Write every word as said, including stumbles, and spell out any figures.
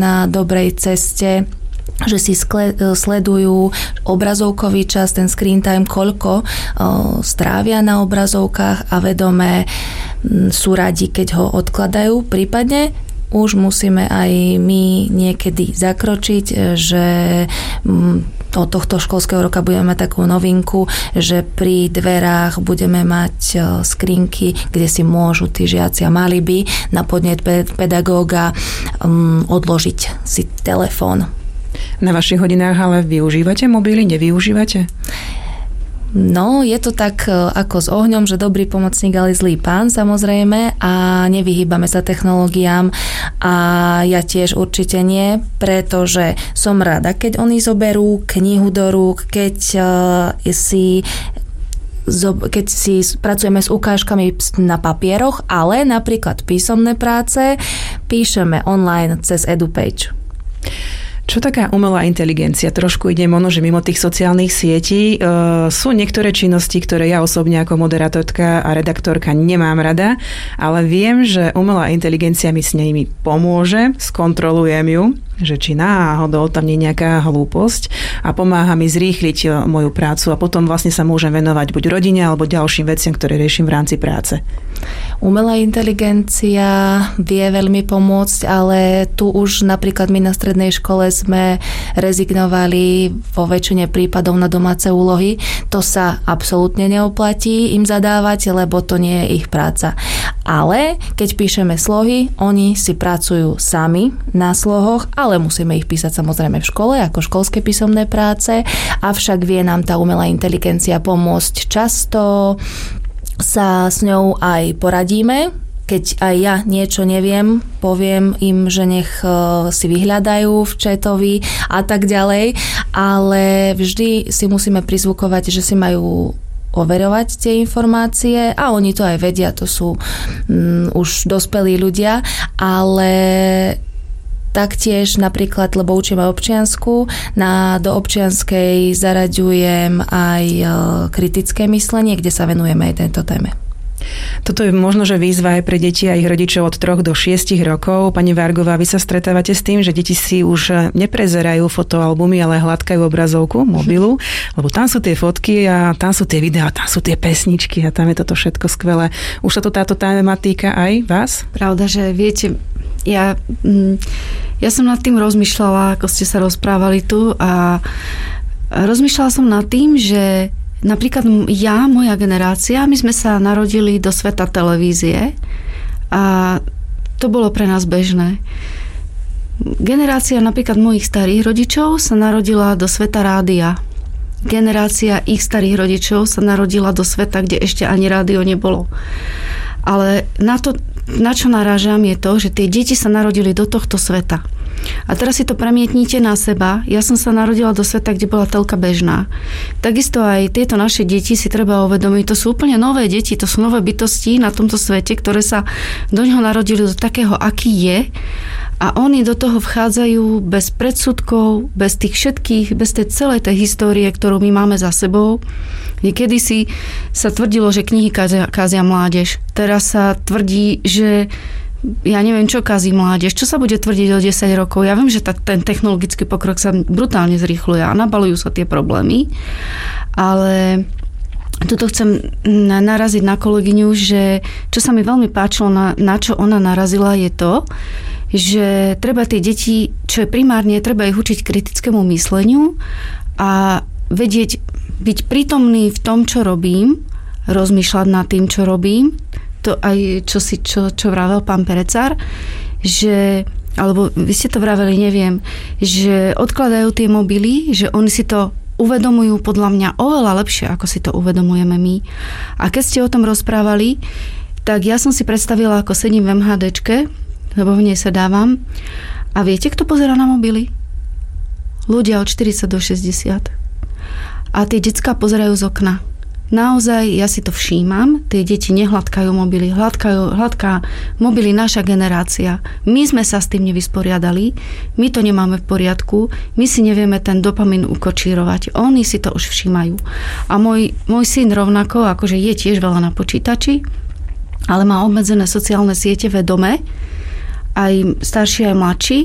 na dobrej ceste, že si skle, sledujú obrazovkový čas, ten screen time, koľko o, strávia na obrazovkách a vedomé m, sú radi, keď ho odkladajú. Prípadne už musíme aj my niekedy zakročiť, že m, od tohto školského roka budeme mať takú novinku, že pri dverách budeme mať skrinky, kde si môžu tí žiaci a mali by na podnet pedagóga m, odložiť si telefón. Na vašich hodinách ale využívate mobily, nevyužívate? No, je to tak ako s ohňom, že dobrý pomocník, ale zlý pán, samozrejme, a nevyhýbame sa technológiám a ja tiež určite nie, pretože som rada, keď oni zoberú knihu do rúk, keď uh, si keď si pracujeme s ukážkami na papieroch, ale napríklad písomné práce píšeme online cez EduPage. Čo taká umelá inteligencia? Trošku ide možno, že mimo tých sociálnych sietí. E, sú niektoré činnosti, ktoré ja osobne ako moderátorka a redaktorka nemám rada, ale viem, že umelá inteligencia mi s nimi pomôže, skontrolujem ju, že či náhodou tam nie je nejaká hlúposť a pomáha mi zrýchliť moju prácu a potom vlastne sa môžem venovať buď rodine alebo ďalším veciam, ktoré riešim v rámci práce. Umelá inteligencia vie veľmi pomôcť, ale tu už napríklad my na strednej škole sme rezignovali vo väčšine prípadov na domáce úlohy. To sa absolútne neoplatí im zadávať, lebo to nie je ich práca. Ale keď píšeme slohy, oni si pracujú sami na slohoch, ale musíme ich písať samozrejme v škole ako školské písomné práce, avšak vie nám tá umelá inteligencia pomôcť. Často sa s ňou aj poradíme, keď aj ja niečo neviem, poviem im, že nech si vyhľadajú v chatovi a tak ďalej, ale vždy si musíme prizvukovať, že si majú overovať tie informácie a oni to aj vedia, to sú um, už dospelí ľudia, ale taktiež napríklad, lebo učíme občiansku, na, do občianskej zaraďujem aj kritické myslenie, kde sa venujeme aj tejto téme. Toto je možno, že výzva aj pre deti a ich rodičov od troch do šiestich rokov. Pani Vargová, vy sa stretávate s tým, že deti si už neprezerajú fotoalbumy, ale hladkajú obrazovku mobilu, lebo tam sú tie fotky a tam sú tie videá, tam sú tie pesničky a tam je toto všetko skvelé. Už sa to táto tematika aj vás? Pravda, že viete, ja, ja som nad tým rozmýšľala, ako ste sa rozprávali tu a rozmýšľala som nad tým, že napríklad ja, moja generácia, my sme sa narodili do sveta televízie a to bolo pre nás bežné. Generácia napríklad mojich starých rodičov sa narodila do sveta rádia. Generácia ich starých rodičov sa narodila do sveta, kde ešte ani rádio nebolo. Ale na to, na čo narážam, je to, že tie deti sa narodili do tohto sveta. A teraz si to premietnite na seba. Ja som sa narodila do sveta, kde bola telka bežná. Takisto aj tieto naše deti si treba uvedomiť, to sú úplne nové deti, to sú nové bytosti na tomto svete, ktoré sa do ňoho narodili do takého, aký je. A oni do toho vchádzajú bez predsudkov, bez tých všetkých, bez tej celej tej histórie, ktorú my máme za sebou. Niekedy si sa tvrdilo, že knihy kázia, kázia mládež. Teraz sa tvrdí, že ja neviem, čo kazí mládež, čo sa bude tvrdiť o desať rokov. Ja viem, že tá, ten technologický pokrok sa brutálne zrýchľuje a nabalujú sa tie problémy, ale tuto chcem naraziť na kolegyňu, že čo sa mi veľmi páčilo, na, na čo ona narazila, je to, že treba tie deti, čo je primárne, treba ich učiť kritickému mysleniu a vedieť, byť prítomný v tom, čo robím, rozmýšľať nad tým, čo robím, to aj čo, si, čo, čo vravel pán Perecár, že, alebo vy ste to vraveli, neviem, že odkladajú tie mobily, že oni si to uvedomujú podľa mňa oveľa lepšie, ako si to uvedomujeme my. A keď ste o tom rozprávali, tak ja som si predstavila, ako sedím v MHDčke, lebo v nej sa dávam. A viete, kto pozerá na mobily? Ľudia od štyridsať do šesťdesiat. A tie decká pozerajú z okna. Naozaj, ja si to všímam, tie deti nehladkajú mobily, hladkajú, hladká mobily naša generácia. My sme sa s tým nevysporiadali, my to nemáme v poriadku, my si nevieme ten dopamín ukočírovať, oni si to už všímajú. A môj, môj syn rovnako, akože je tiež veľa na počítači, ale má obmedzené sociálne siete vedome, aj starší, aj mladší,